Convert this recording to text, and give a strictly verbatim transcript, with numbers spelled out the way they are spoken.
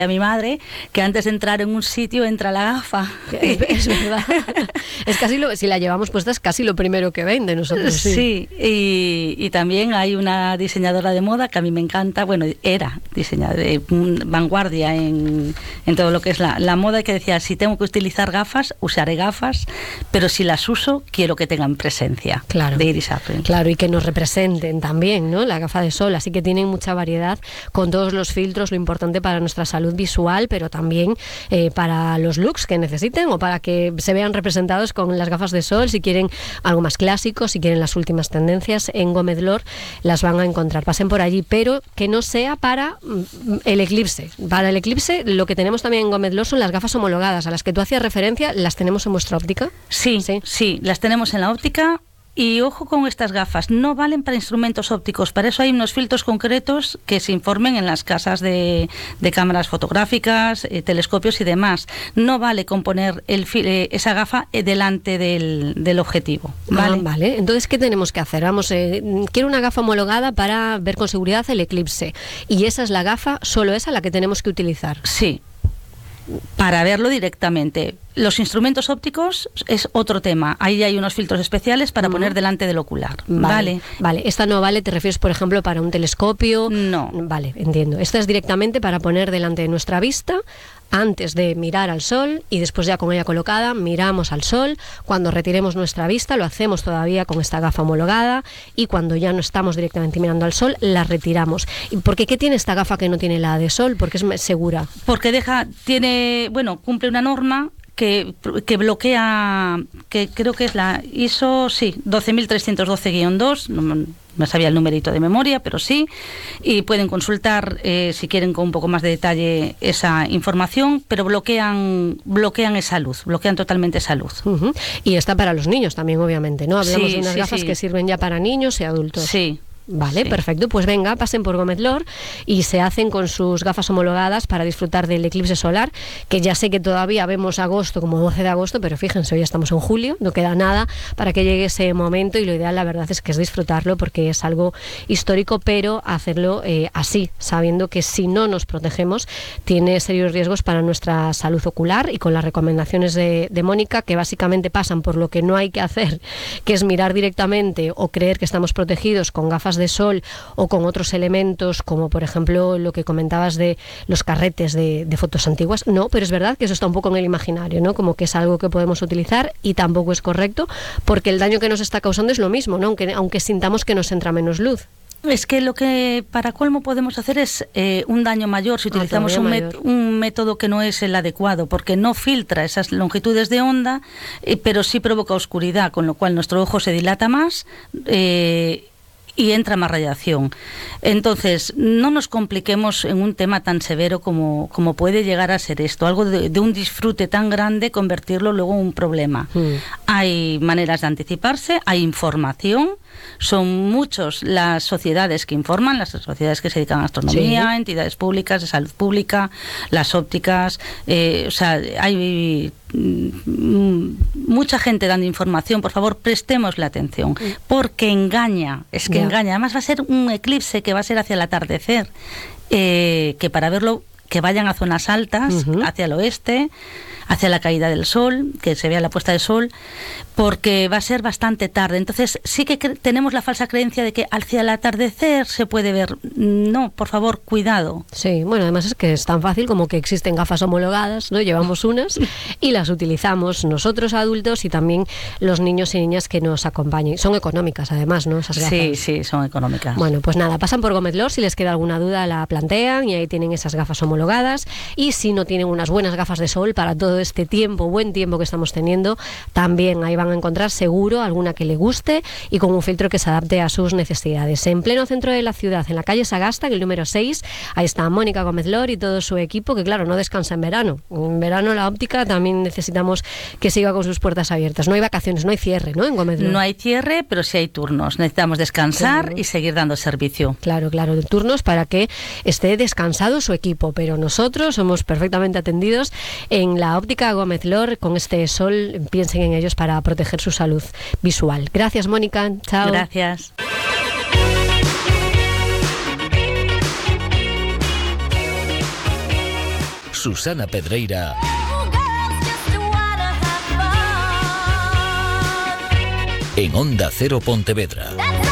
a mi madre que antes de entrar en un sitio entra la gafa. Es, es verdad. Es casi lo, si la llevamos puesta es casi lo primero que ven de nosotros. Sí, sí. Y, y también hay una diseñadora de moda que a mí me encanta, bueno, era diseñadora de vanguardia en, en todo lo que es la, la moda, que decía, si tengo que utilizar gafas, usaré gafas, pero si las uso, quiero que tengan presencia. Claro, de Iris Apfel. Claro, y que nos representen también, ¿no? La gafa de sol, así que tienen mucha variedad con todos los filtros, lo importante para nuestra salud visual, pero también eh, para los looks que necesiten o para que se vean representados con las gafas de sol. Si quieren algo más clásico, si quieren las últimas tendencias, en Gómez Lor las van a encontrar. Pasen por allí, pero que no sea para mm, el eclipse. Para el eclipse lo que tenemos también en Gómez Lor son las gafas homologadas a las que tú hacías referencia. ¿Las tenemos en vuestra óptica? Sí, sí, sí, las tenemos en la óptica. Y ojo con estas gafas, no valen para instrumentos ópticos, para eso hay unos filtros concretos que se informen en las casas de, de cámaras fotográficas, eh, telescopios y demás. No vale con poner el, eh, esa gafa eh, delante del, del objetivo. ¿Vale? Ah, vale. Entonces, ¿qué tenemos que hacer? Vamos, eh, quiero una gafa homologada para ver con seguridad el eclipse. Y esa es la gafa, solo esa la que tenemos que utilizar. Sí. Para verlo directamente. Los instrumentos ópticos es otro tema. Ahí hay unos filtros especiales para uh-huh. poner delante del ocular. Vale, vale. Vale. Esta no vale, ¿te refieres, por ejemplo, para un telescopio? No. Vale, entiendo. Esta es directamente para poner delante de nuestra vista antes de mirar al sol, y después ya con ella colocada miramos al sol. Cuando retiremos nuestra vista lo hacemos todavía con esta gafa homologada, y cuando ya no estamos directamente mirando al sol la retiramos. ¿Y por qué, qué tiene esta gafa que no tiene la de sol? Porque es segura. Porque deja, tiene, bueno, cumple una norma que, que bloquea, que creo que es la I S O, sí, doce mil trescientos doce guion dos, no me sabía el numerito de memoria, pero sí, y pueden consultar eh, si quieren con un poco más de detalle esa información, pero bloquean bloquean esa luz, bloquean totalmente esa luz. Uh-huh. Y está para los niños también, obviamente, ¿no? Hablamos sí, de unas sí, gafas sí. que sirven ya para niños y adultos. Sí. Vale, sí. Perfecto. Pues venga, pasen por Gómez Lor y se hacen con sus gafas homologadas para disfrutar del eclipse solar, que ya sé que todavía vemos agosto como doce de agosto, pero fíjense, hoy estamos en julio, no queda nada para que llegue ese momento, y lo ideal, la verdad, es que es disfrutarlo porque es algo histórico, pero hacerlo eh, así, sabiendo que si no nos protegemos tiene serios riesgos para nuestra salud ocular, y con las recomendaciones de, de Mónica, que básicamente pasan por lo que no hay que hacer, que es mirar directamente o creer que estamos protegidos con gafas de sol o con otros elementos, como por ejemplo lo que comentabas de los carretes de, de fotos antiguas. No, pero es verdad que eso está un poco en el imaginario, ¿no? Como que es algo que podemos utilizar, y tampoco es correcto, porque el daño que nos está causando es lo mismo, ¿no? Aunque, aunque sintamos que nos entra menos luz. Es que lo que para colmo podemos hacer es eh, un daño mayor si utilizamos ah, un, mayor. met- un método que no es el adecuado, porque no filtra esas longitudes de onda, eh, pero sí provoca oscuridad, con lo cual nuestro ojo se dilata más eh, y entra más radiación. Entonces, no nos compliquemos en un tema tan severo como, como puede llegar a ser esto, algo de, de un disfrute tan grande, convertirlo luego en un problema. Mm. Hay maneras de anticiparse, hay información. Son muchos las sociedades que informan, las sociedades que se dedican a astronomía, sí. entidades públicas, de salud pública, las ópticas, eh, o sea, hay mm, mucha gente dando información. Por favor, prestemos la atención, porque engaña, es que yeah. engaña. Además va a ser un eclipse que va a ser hacia el atardecer, eh, que para verlo, que vayan a zonas altas, uh-huh. hacia el oeste, hacia la caída del sol, que se vea la puesta del sol, porque va a ser bastante tarde. Entonces sí que cre- tenemos la falsa creencia de que hacia el atardecer se puede ver. No, por favor, cuidado. Sí, bueno, además es que es tan fácil como que existen gafas homologadas, ¿no? Llevamos unas y las utilizamos nosotros adultos y también los niños y niñas que nos acompañen. Son económicas, además, ¿no? Esas gafas. Sí, sí, son económicas. Bueno, pues nada, pasan por Gómez Lor, si les queda alguna duda la plantean, y ahí tienen esas gafas homologadas. Y si no tienen unas buenas gafas de sol para todo este tiempo, buen tiempo que estamos teniendo, también ahí van a encontrar seguro alguna que le guste y con un filtro que se adapte a sus necesidades. En pleno centro de la ciudad, en la calle Sagasta, en el número seis, ahí está Mónica Gómez Lor y todo su equipo, que claro, no descansa en verano. En verano la óptica también necesitamos que siga con sus puertas abiertas. No hay vacaciones, no hay cierre, ¿no? En Gómez Lor. No hay cierre, pero sí hay turnos. Necesitamos descansar claro. y seguir dando servicio. Claro, claro, turnos para que esté descansado su equipo, pero nosotros somos perfectamente atendidos en la óptica Gómez Lor. Con este sol, piensen en ellos para proteger su salud visual. Gracias, Mónica. Chao. Gracias. Susana Pedreira. En Onda Cero Pontevedra.